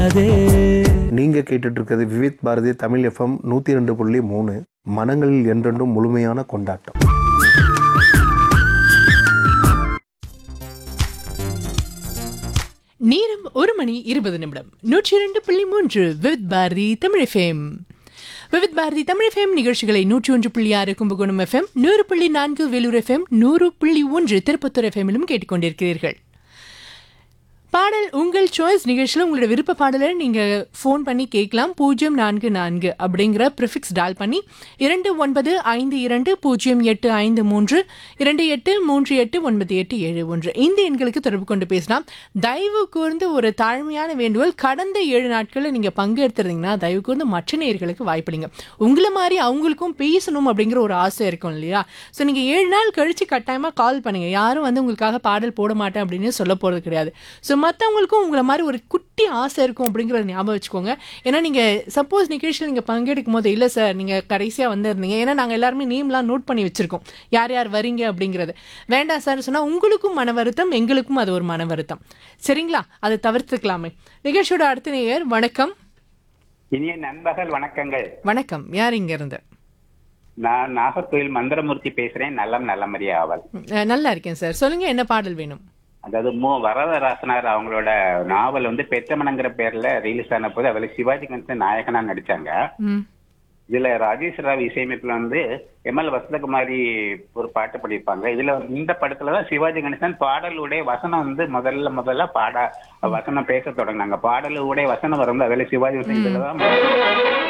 நீங்க கேட்டுட்டு இருக்கிறது விவித் பாரதி தமிழ் எஃப்எம் 102.3. மனங்களில் என்றென்றும் முழுமையான கொண்டாட்டம். நேரம் 1:20. 102.3 விவித் பாரதி தமிழ் எஃப்எம். விவித் பாரதி தமிழ் எஃப்எம் நிகழ்ச்சிகளை 101.6 கும்பகோணம் எஃப்எம், 100.4 வேலூர் எஃப்எம், 100.1 திருப்பத்தூர் எஃப்எம்மிலும் கேட்டுக்கொண்டிருக்கிறீர்கள். பாடல் உங்கள் சாய்ஸ் நிகழ்ச்சியில் உங்களோட விருப்ப பாடலை நீங்கள் ஃபோன் பண்ணி கேட்கலாம். 044 அப்படிங்கிற ப்ரிஃபிக்ஸ் டால் பண்ணி 29520853 28389871 இந்த எண்களுக்கு தொடர்பு கொண்டு பேசலாம். தயவு கூர்ந்து ஒரு தாழ்மையான வேண்டுகோள், கடந்த 7 நாட்களில் நீங்கள் பங்கெடுத்துருந்தீங்கன்னா தயவு கூர்ந்து மற்ற நேயர்களுக்கு வாய்ப்பளிங்க. உங்களை மாதிரி அவங்களுக்கும் பேசணும் அப்படிங்கிற ஒரு ஆசை இருக்கும் இல்லையா? ஸோ நீங்கள் 7 நாள் கழித்து கட்டாயமாக கால் பண்ணுங்கள். யாரும் வந்து உங்களுக்காக பாடல் போட மாட்டேன் அப்படின்னு சொல்ல போகிறது கிடையாது. ஸோ மற்றவங்களுக்கும் உங்களை மாதிரி ஒரு குட்டி ஆசை இருக்கும் அப்படிங்கிறத ஞாபகம் வச்சுக்கோங்க. ஏன்னா நீங்கள் சப்போஸ் நிகழ்ச்சியில் நீங்கள் பங்கெடுக்கும் போது, இல்லை சார் நீங்கள் கடைசியாக வந்திருந்தீங்க, ஏன்னா நாங்கள் எல்லாருமே நேம்லாம் நோட் பண்ணி வச்சுருக்கோம் யார் யார் வரீங்க அப்படிங்கிறது. வேண்டாம் சார் சொன்னால் உங்களுக்கும் மன வருத்தம், எங்களுக்கும் அது ஒரு மன வருத்தம். சரிங்களா? அதை தவிர்த்துக்கலாமே. நிகழ்ச்சியோட அடுத்த நேயர், வணக்கம். இனிய நண்பர்கள் வணக்கங்கள். வணக்கம். யார் இங்க இருந்து? நான் நாகர்கோயில் மந்திரமூர்த்தி பேசுறேன். நல்லமரியா ஆவல். நல்லா இருக்கேன் சார். சொல்லுங்க, என்ன பாடல் வேணும்? அதாவது வரதராசனார் அவங்களோட நாவல் வந்து பெத்தமனங்கிற பேர்ல ரிலீஸ் ஆன போது அதுல சிவாஜி கணேசன் நாயகனா நடிச்சாங்க. இதுல ராஜேஷ் ராவ் இசையமைப்புல வந்து எம்எல் வசந்தகுமாரி ஒரு பாட்டு பாடியிருப்பாங்க. இதுல இந்த படத்துலதான் சிவாஜி கணேசன் பாடலுடைய வசனம் வந்து முதல்ல வசனம் பேச தொடங்கினாங்க. பாடலுடைய வசனம் வரும், அதுல சிவாஜி கணேசன் இதுலதான்